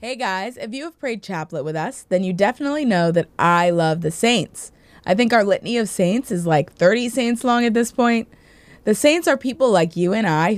Hey guys, if you have prayed chaplet with us, then you definitely know that I love the saints. I think our litany of saints is like 30 saints long at this point. The saints are people like you and I